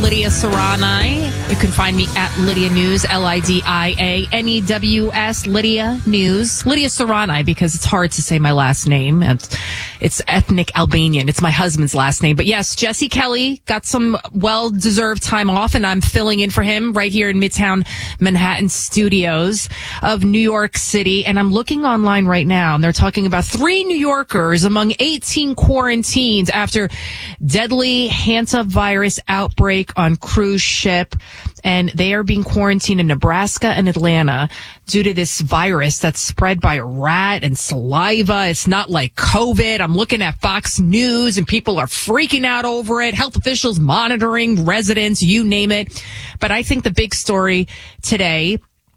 Lydia Serrani. You can find me at Lydia News, LIDIANEWS, Lydia News. Lydia Serrani, because it's hard to say my last name. It's ethnic Albanian. It's my husband's last name. But yes, Jesse Kelly got some well-deserved time off, and I'm filling in for him right here in Midtown Manhattan studios of New York City. And I'm looking online right now, and they're talking about 3 New Yorkers among 18 quarantines after deadly hantavirus outbreak on cruise ship, and they are being quarantined in Nebraska and Atlanta due to this virus that's spread by a rat and saliva. It's not like COVID. I'm looking at Fox News and people are freaking out over it. Health officials monitoring residents, you name it. But I think the big story today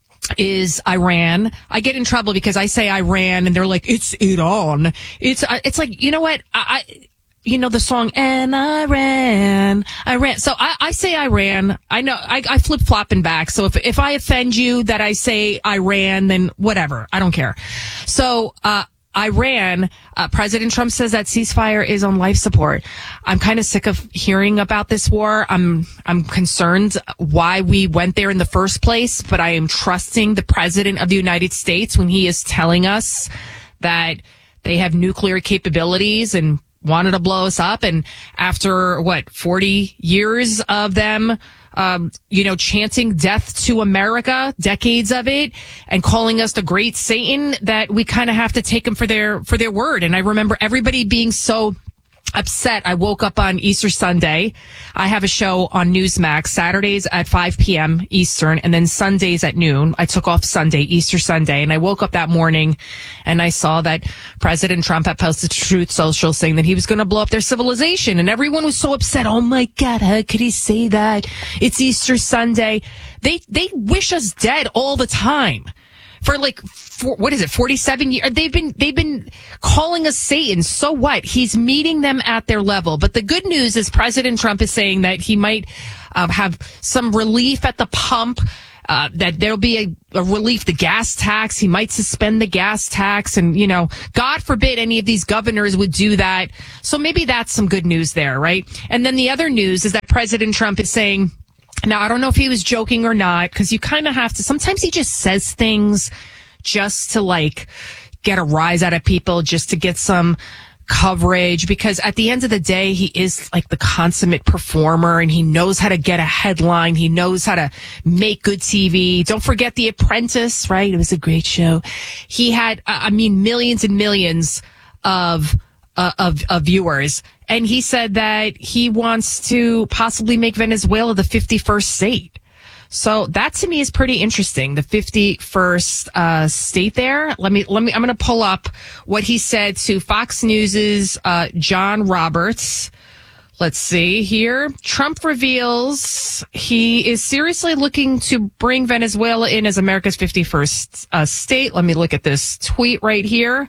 is Iran. I get in trouble because I say Iran and they're like, it's Iran. It's like, you know what? You know the song, and I ran. So I say Iran. I know I flip flopping back. So if I offend you that I say Iran, then whatever. I don't care. So, Iran, President Trump says that ceasefire is on life support. I'm kind of sick of hearing about this war. I'm concerned why we went there in the first place, but I am trusting the President of the United States when he is telling us that they have nuclear capabilities and wanted to blow us up. And after 40 years of them, chanting death to America, decades of it, and calling us the great Satan, that we kind of have to take them for their word. And I remember everybody being so upset. I woke up on Easter Sunday. I have a show on Newsmax Saturdays at 5 p.m. Eastern, and then Sundays at noon. I took off Sunday, Easter Sunday, and I woke up that morning and I saw that President Trump had posted to Truth Social saying that he was going to blow up their civilization, and everyone was so upset. Oh my God, how could he say that? It's Easter Sunday. They wish us dead all the time. For 47 years? They've been calling us Satan. So what? He's meeting them at their level. But the good news is President Trump is saying that he might have some relief at the pump, that there'll be a relief, the gas tax. He might suspend the gas tax. And, God forbid any of these governors would do that. So maybe that's some good news there, right? And then the other news is that President Trump is saying, now, I don't know if he was joking or not, because you kind of have to, sometimes he just says things just to get a rise out of people, just to get some coverage, because at the end of the day, he is the consummate performer, and he knows how to get a headline. He knows how to make good TV. Don't forget The Apprentice, right? It was a great show. He had, millions and millions of viewers. And he said that he wants to possibly make Venezuela the 51st state. So that to me is pretty interesting. The 51st state there. I'm going to pull up what he said to Fox News's John Roberts. Let's see here. Trump reveals he is seriously looking to bring Venezuela in as America's 51st state. Let me look at this tweet right here.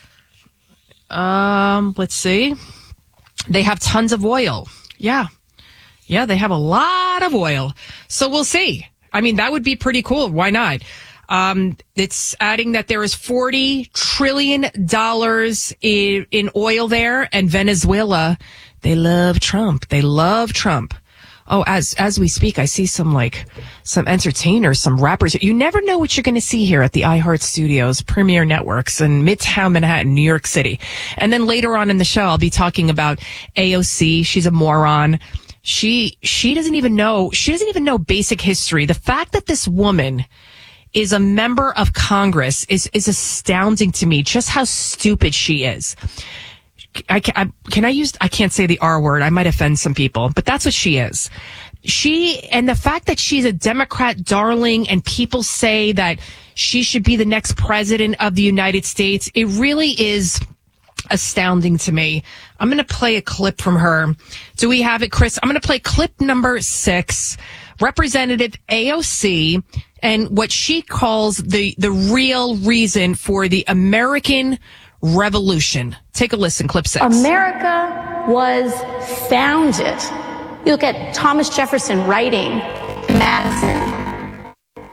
Let's see. They have tons of oil. Yeah, they have a lot of oil. So we'll see. That would be pretty cool. Why not? It's adding that there is $40 trillion in oil there, and Venezuela, they love Trump. They love Trump. Oh, as we speak, I see some entertainers, some rappers. You never know what you're going to see here at the iHeart Studios, Premier Networks in Midtown Manhattan, New York City. And then later on in the show, I'll be talking about AOC. She's a moron. She doesn't even know basic history. The fact that this woman is a member of Congress is astounding to me, just how stupid she is. I can't say the R word. I might offend some people, but that's what she is. And the fact that she's a Democrat darling and people say that she should be the next president of the United States, it really is astounding to me. I'm going to play a clip from her. Do we have it, Chris? I'm going to play clip number 6, Representative AOC, and what she calls the real reason for the American Revolution. Take a listen, clip 6. America was founded. You look at Thomas Jefferson writing Madison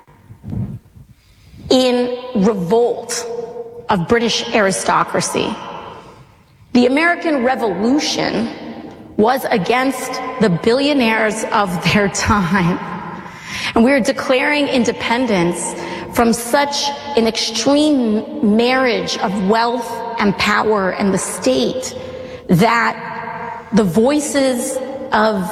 in revolt of British aristocracy. The American Revolution was against the billionaires of their time. And we're declaring independence from such an extreme marriage of wealth and power and the state that the voices of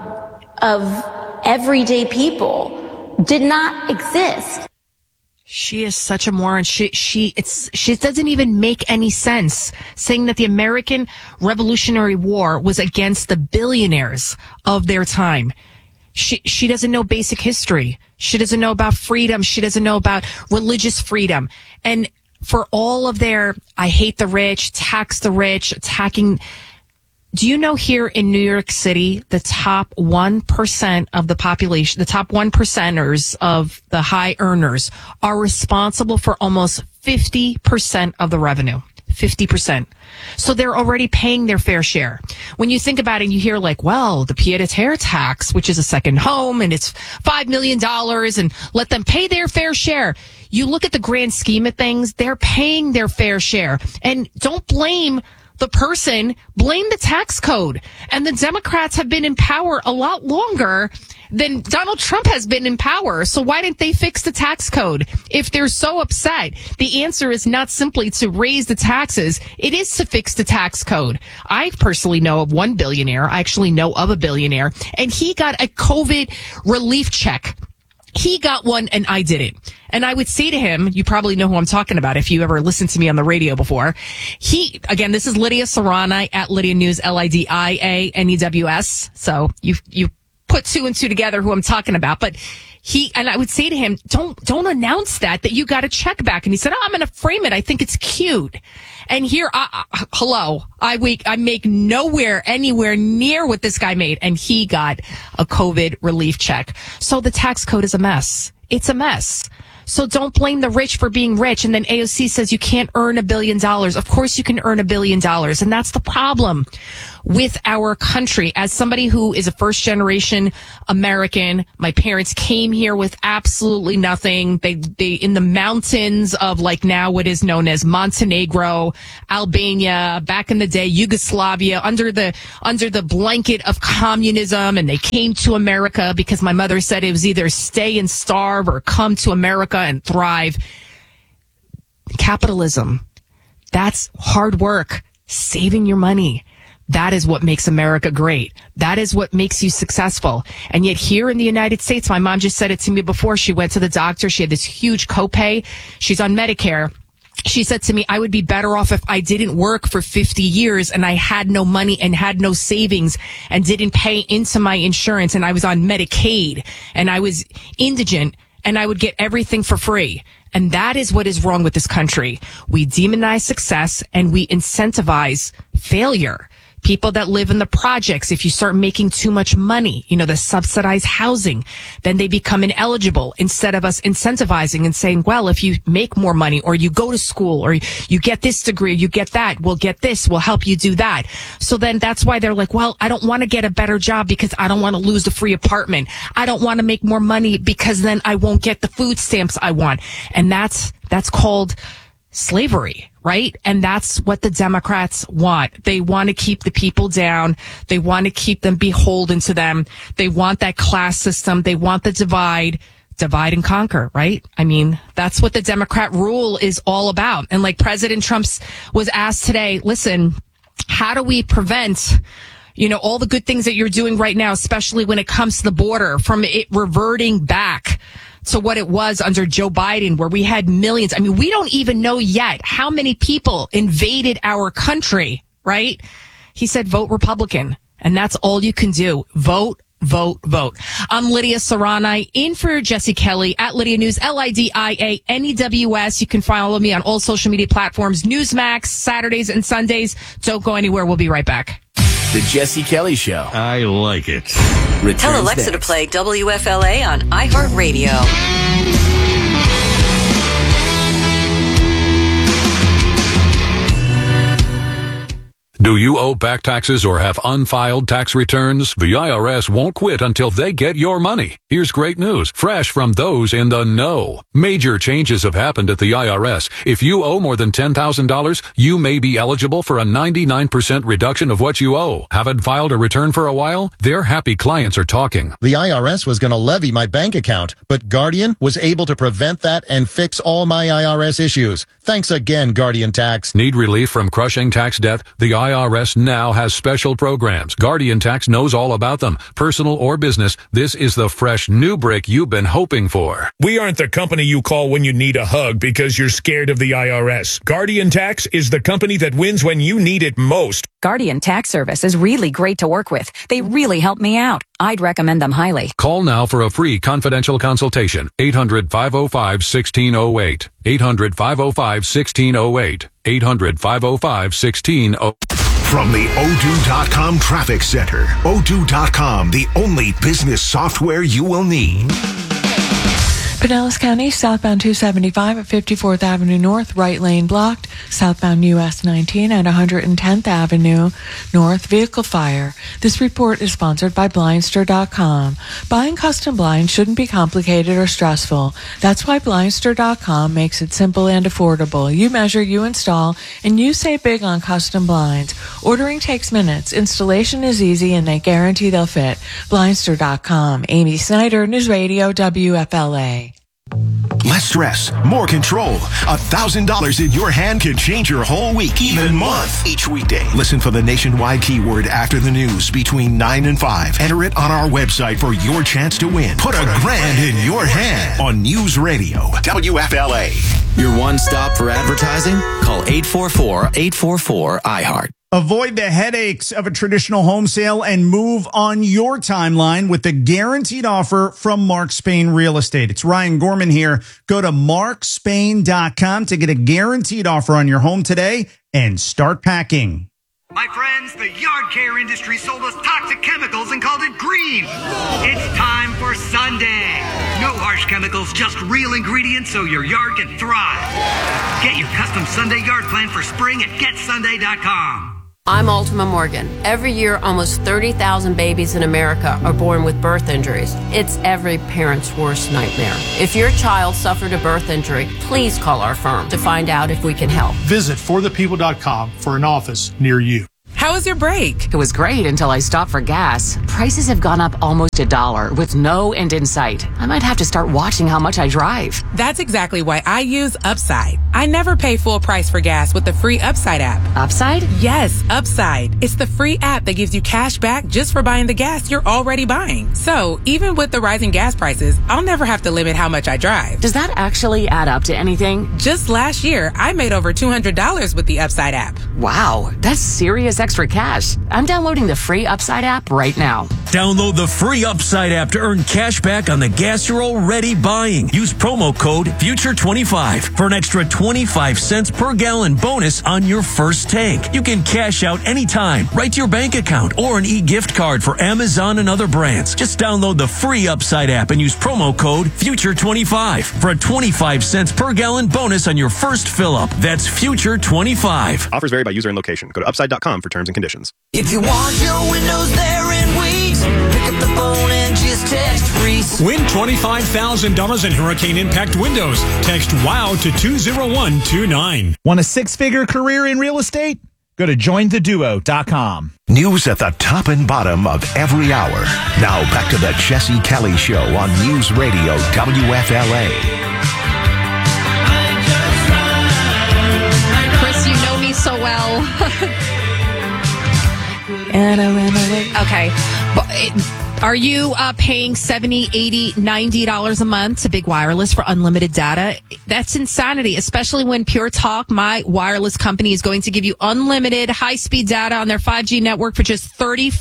everyday people did not exist. She is such a moron. She doesn't even make any sense saying that the American Revolutionary War was against the billionaires of their time. She doesn't know basic history. She doesn't know about freedom. She doesn't know about religious freedom. And for all of their, I hate the rich, tax the rich, attacking. Do you know here in New York City, the top 1% of the population, the top 1%ers of the high earners are responsible for almost 50% of the revenue. 50%. So they're already paying their fair share. When you think about it, you hear like, well, the pied-à-terre tax, which is a second home, and it's $5 million, and let them pay their fair share. You look at the grand scheme of things, they're paying their fair share. And don't blame the person, blame the tax code. And the Democrats have been in power a lot longer than Donald Trump has been in power. So why didn't they fix the tax code? If they're so upset, the answer is not simply to raise the taxes. It is to fix the tax code. I personally know of one billionaire. I actually know of a billionaire, and he got a COVID relief check. He got one and I didn't. And I would say to him, you probably know who I'm talking about if you ever listened to me on the radio before. Again, this is Lydia Serrani at Lydia News, LIDIANEWS. So you put two and two together who I'm talking about. But and I would say to him, don't announce that you got a check back. And he said, I'm going to frame it. I think it's cute. And here, hello, I make anywhere near what this guy made. And he got a COVID relief check. So the tax code is a mess. It's a mess. So don't blame the rich for being rich. And then AOC says you can't earn $1 billion. Of course you can earn $1 billion. And that's the problem with our country. As somebody who is a first generation American, my parents came here with absolutely nothing. They in the mountains of like now what is known as Montenegro, Albania, back in the day, Yugoslavia, under the blanket of communism. And they came to America because my mother said it was either stay and starve or come to America and thrive. Capitalism. That's hard work, saving your money. That is what makes America great. That is what makes you successful. And yet here in the United States, my mom just said it to me before. She went to the doctor. She had this huge copay. She's on Medicare. She said to me, I would be better off if I didn't work for 50 years and I had no money and had no savings and didn't pay into my insurance, and I was on Medicaid and I was indigent and I would get everything for free. And that is what is wrong with this country. We demonize success and we incentivize failure. People that live in the projects, if you start making too much money, the subsidized housing, then they become ineligible, instead of us incentivizing and saying, well, if you make more money or you go to school or you get this degree, you get that, we'll get this, we'll help you do that. So then that's why they're like, well, I don't want to get a better job because I don't want to lose the free apartment. I don't want to make more money because then I won't get the food stamps I want. And that's called slavery, right? And that's what the Democrats want. They want to keep the people down. They want to keep them beholden to them. They want that class system. They want the divide and conquer, right? I mean, that's what the Democrat rule is all about. And like President Trump was asked today, listen, how do we prevent all the good things that you're doing right now, especially when it comes to the border, from it reverting back to what it was under Joe Biden, where we had millions. I mean, we don't even know yet how many people invaded our country, right? He said, vote Republican. And that's all you can do. Vote, vote, vote. I'm Lydia Serrani, in for Jesse Kelly at Lydia News, LIDIANEWS. You can follow me on all social media platforms, Newsmax, Saturdays and Sundays. Don't go anywhere. We'll be right back. The Jesse Kelly Show. I like it. Tell Alexa to play WFLA on iHeartRadio. Do you owe back taxes or have unfiled tax returns? The IRS won't quit until they get your money. Here's great news, fresh from those in the know. Major changes have happened at the IRS. If you owe more than $10,000, you may be eligible for a 99% reduction of what you owe. Haven't filed a return for a while? Their happy clients are talking. The IRS was going to levy my bank account, but Guardian was able to prevent that and fix all my IRS issues. Thanks again, Guardian Tax. Need relief from crushing tax debt? The IRS now has special programs. Guardian Tax knows all about them. Personal or business, this is the fresh new break you've been hoping for. We aren't the company you call when you need a hug because you're scared of the IRS. Guardian Tax is the company that wins when you need it most. Guardian Tax Service is really great to work with. They really help me out. I'd recommend them highly. Call now for a free confidential consultation. 800-505-1608. 800-505-1608. 800-505-1608. From the Odoo.com Traffic Center, Odoo.com, the only business software you will need. Pinellas County, southbound 275 at 54th Avenue North, right lane blocked. Southbound US 19 at 110th Avenue North, vehicle fire. This report is sponsored by Blindster.com. Buying custom blinds shouldn't be complicated or stressful. That's why Blindster.com makes it simple and affordable. You measure, you install, and you save big on custom blinds. Ordering takes minutes. Installation is easy, and they guarantee they'll fit. Blindster.com. Amy Snyder, News Radio, WFLA. Less stress, more control. $1,000 in your hand can change your whole week, even month. Each weekday, listen for the nationwide keyword after the news between 9 and 5. Enter it on our website for your chance to win. Put a grand in your hand on News Radio, WFLA. Your one-stop for advertising? Call 844-844-iHeart. Avoid the headaches of a traditional home sale and move on your timeline with the guaranteed offer from Mark Spain Real Estate. It's Ryan Gorman here. Go to markspain.com to get a guaranteed offer on your home today and start packing. My friends, the yard care industry sold us toxic chemicals and called it green. It's time for Sunday. No harsh chemicals, just real ingredients so your yard can thrive. Get your custom Sunday yard plan for spring at getsunday.com. I'm Ultima Morgan. Every year, almost 30,000 babies in America are born with birth injuries. It's every parent's worst nightmare. If your child suffered a birth injury, please call our firm to find out if we can help. Visit forthepeople.com for an office near you. How was your break? It was great until I stopped for gas. Prices have gone up almost $1 with no end in sight. I might have to start watching how much I drive. That's exactly why I use Upside. I never pay full price for gas with the free Upside app. Upside? Yes, Upside. It's the free app that gives you cash back just for buying the gas you're already buying. So even with the rising gas prices, I'll never have to limit how much I drive. Does that actually add up to anything? Just last year, I made over $200 with the Upside app. Wow, that's serious extra cash. I'm downloading the free Upside app right now. Download the free Upside app to earn cash back on the gas you're already buying. Use promo code FUTURE25 for an extra 25 cents per gallon bonus on your first tank. You can cash out anytime, right to your bank account, or an e-gift card for Amazon and other brands. Just download the free Upside app and use promo code FUTURE25 for a 25 cents per gallon bonus on your first fill-up. That's FUTURE25. Offers vary by user and location. Go to upside.com for terms and conditions. If you want your windows there in weeks, pick up the phone and just text Reese. Win $25,000 in hurricane impact windows. Text WOW to 20129. Want a six-figure career in real estate? Go to jointheduo.com. News at the top and bottom of every hour. Now back to the Jesse Kelly Show on News Radio WFLA. Chris, you know me so well. Okay. Are you paying $70, $80, $90 a month to Big Wireless for unlimited data? That's insanity, especially when Pure Talk, my wireless company, is going to give you unlimited high-speed data on their 5G network for just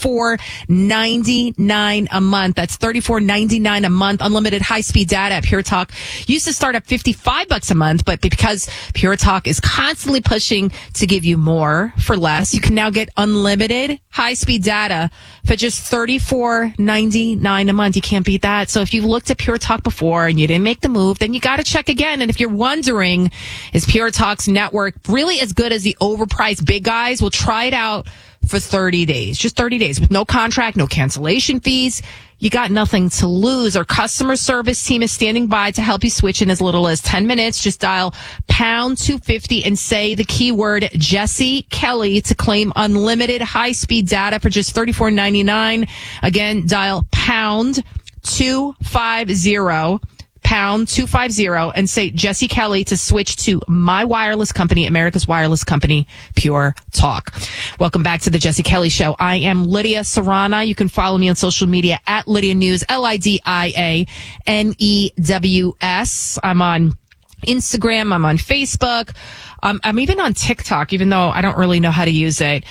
$34.99 a month. That's $34.99 a month, unlimited high-speed data at Pure Talk. Used to start at $55 a month, but because Pure Talk is constantly pushing to give you more for less, you can now get unlimited high-speed data for just $34.99 $34.99 a month. You can't beat that. So if you've looked at Pure Talk before and you didn't make the move, then you got to check again. And if you're wondering, is Pure Talk's network really as good as the overpriced big guys? Well, try it out for 30 days. Just 30 days with no contract, no cancellation fees. You got nothing to lose. Our customer service team is standing by to help you switch in as little as 10 minutes. Just dial pound 250 and say the keyword Jesse Kelly to claim unlimited high-speed data for just $34.99. Again, dial pound 250. Pound 250 and say Jesse Kelly to switch to my wireless company, America's wireless company, Pure Talk. Welcome back to the Jesse Kelly Show. I am Lydia Serrana. You can follow me on social media at Lydia News, LIDIANEWS. I'm on Instagram. I'm on Facebook. I'm even on TikTok, even though I don't really know how to use it.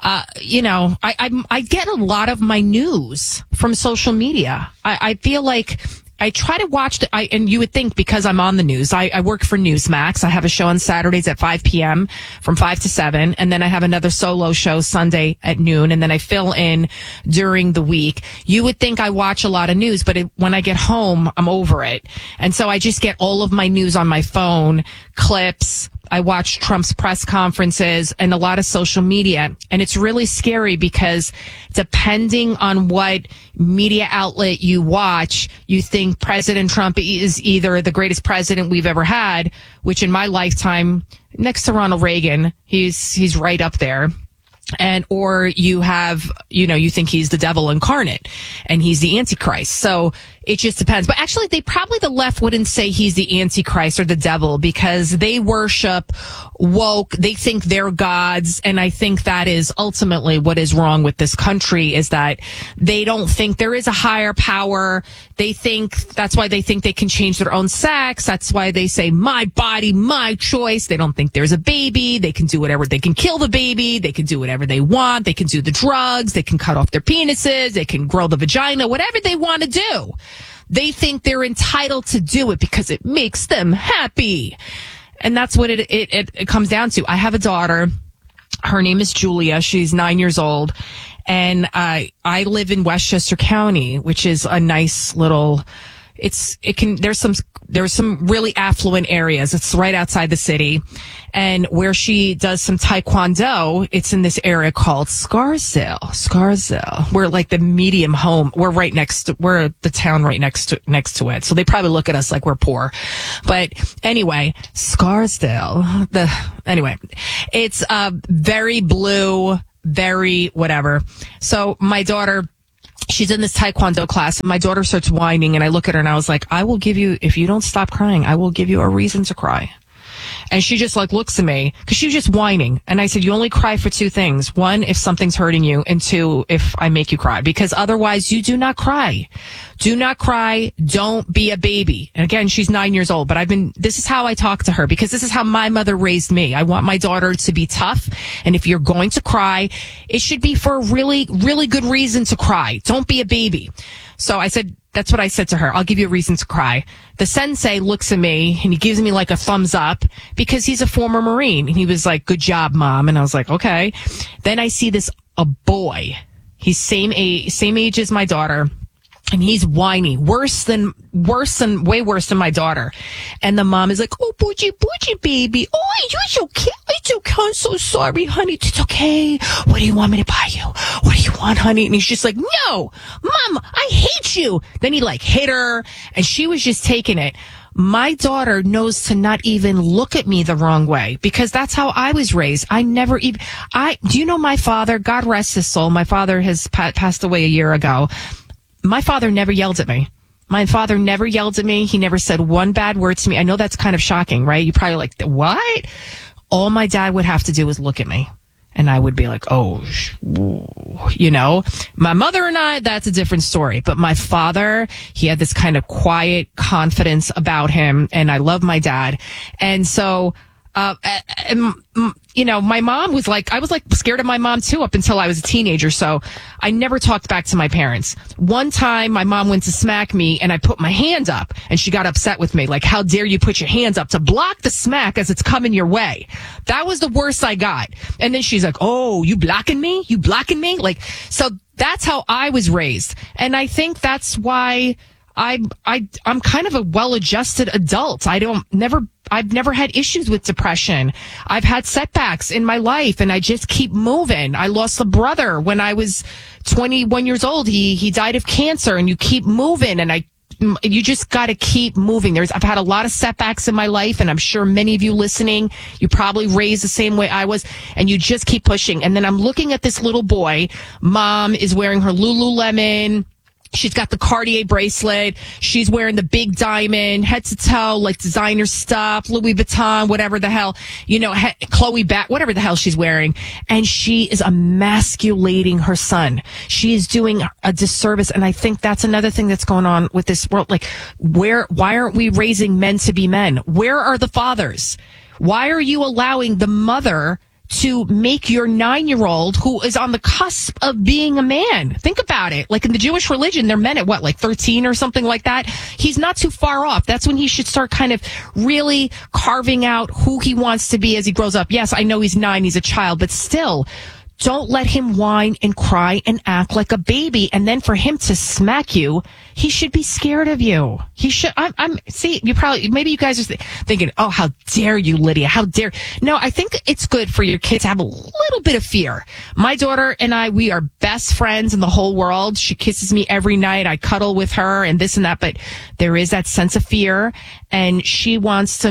I get a lot of my news from social media. I feel like I try to watch, and you would think because I'm on the news, I work for Newsmax. I have a show on Saturdays at 5 p.m. from 5 to 7. And then I have another solo show Sunday at noon. And then I fill in during the week. You would think I watch a lot of news, but when I get home, I'm over it. And so I just get all of my news on my phone, clips. I watch Trump's press conferences and a lot of social media. And it's really scary because depending on what media outlet you watch, you think President Trump is either the greatest president we've ever had, which in my lifetime, next to Ronald Reagan, he's right up there. And, or you have, you think he's the devil incarnate and he's the Antichrist. So it just depends. But actually, the left wouldn't say he's the Antichrist or the devil because they worship woke. They think they're gods. And I think that is ultimately what is wrong with this country is that they don't think there is a higher power. That's why they think they can change their own sex. That's why they say my body, my choice. They don't think there's a baby. They can do whatever. They can kill the baby. They can do whatever they want. They can do the drugs. They can cut off their penises. They can grow the vagina, whatever they want to do. They think they're entitled to do it because it makes them happy. And that's what it comes down to. I have a daughter. Her name is Julia. She's 9 years old. And I live in Westchester County, which is a nice little, there's some really affluent areas. It's right outside the city. And where she does some taekwondo, it's in this area called Scarsdale. We're like the medium home. We're the town right next to it. So they probably look at us like we're poor. But anyway, Scarsdale, it's very blue, very whatever. So my daughter, she's in this taekwondo class and my daughter starts whining and I look at her and I was like, if you don't stop crying, I will give you a reason to cry. And she just looks at me because she was just whining. And I said, you only cry for two things. One, if something's hurting you. And two, if I make you cry. Because otherwise you do not cry. Do not cry. Don't be a baby. And again, she's 9 years old, but this is how I talk to her because this is how my mother raised me. I want my daughter to be tough. And if you're going to cry, it should be for a really, really good reason to cry. Don't be a baby. So I said, that's what I said to her. I'll give you a reason to cry. The sensei looks at me and he gives me like a thumbs up because he's a former Marine. And he was like, good job, Mom. And I was like, okay. Then I see a boy. He's same age as my daughter. And he's whiny, way worse than my daughter. And the mom is like, oh, bougie, baby. Oh, it's okay. It's okay. I'm so sorry, honey. It's okay. What do you want me to buy you? What do you want, honey? And he's just like, no, Mom, I hate you. Then he hit her and she was just taking it. My daughter knows to not even look at me the wrong way because that's how I was raised. Do you know my father? God rest his soul. My father has passed away a year ago. My father never yelled at me. He never said one bad word to me. I know that's kind of shocking, right? You're probably like, what? All my dad would have to do was look at me. And I would be like, oh, my mother and I, that's a different story. But my father, he had this kind of quiet confidence about him. And I love my dad. And so You know, my mom was like, I was like scared of my mom too up until I was a teenager. So I never talked back to my parents. One time my mom went to smack me and I put my hand up and she got upset with me. Like, how dare you put your hands up to block the smack as it's coming your way? That was the worst I got. And then she's like, oh, you blocking me? You blocking me? Like, so that's how I was raised. And I think that's why I'm kind of a well-adjusted adult. I've never had issues with depression. I've had setbacks in my life and I just keep moving. I lost a brother when I was 21 years old. He died of cancer, and you keep moving, and you just got to keep moving. I've had a lot of setbacks in my life, and I'm sure many of you listening, you probably raised the same way I was, and you just keep pushing. And then I'm looking at this little boy. Mom is wearing her Lululemon. She's got the Cartier bracelet. She's wearing the big diamond, head to toe, like designer stuff, Louis Vuitton, whatever the hell, you know, Chloe Bat, whatever the hell she's wearing. And she is emasculating her son. She is doing a disservice. And I think that's another thing that's going on with this world. Like, why aren't we raising men to be men? Where are the fathers? Why are you allowing the mother to make your 9-year-old, who is on the cusp of being a man? Think about it. Like in the Jewish religion, they're men at what, like 13 or something like that? He's not too far off. That's when he should start kind of really carving out who he wants to be as he grows up. Yes, I know he's 9, he's a child, but still, don't let him whine and cry and act like a baby. And then for him to smack you, he should be scared of you. He should. Maybe you guys are thinking, oh, how dare you, Lydia? How dare. No, I think it's good for your kids to have a little bit of fear. My daughter and I, we are best friends in the whole world. She kisses me every night. I cuddle with her and this and that, but there is that sense of fear, and she wants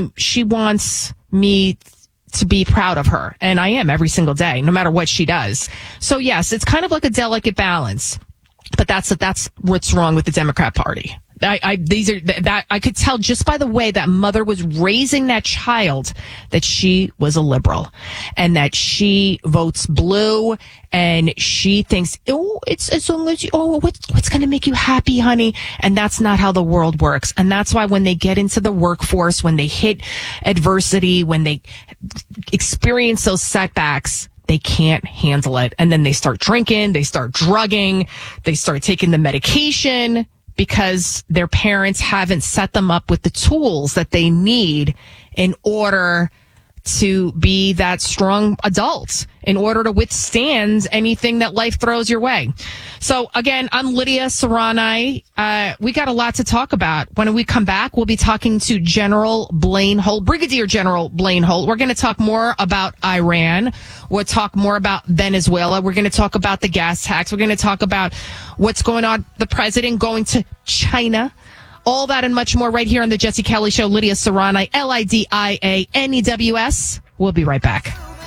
me to be proud of her. And I am every single day, no matter what she does. So yes, it's kind of like a delicate balance, but that's what's wrong with the Democrat Party. I could tell just by the way that mother was raising that child that she was a liberal and that she votes blue, and she thinks, oh, it's as long as what's going to make you happy, honey? And that's not how the world works. And that's why when they get into the workforce, when they hit adversity, when they experience those setbacks, they can't handle it. And then they start drinking, they start drugging, they start taking the medication, because their parents haven't set them up with the tools that they need in order to be that strong adult, in order to withstand anything that life throws your way. So again, I'm Lydia Serrani. We got a lot to talk about. When we come back, we'll be talking to Brigadier General Blaine Holt. We're going to talk more about Iran. We'll talk more about Venezuela. We're going to talk about the gas tax. We're going to talk about what's going on, the president going to China. All that and much more right here on the Jesse Kelly Show. Lydia Serrani, LIDIANEWS. We'll be right back.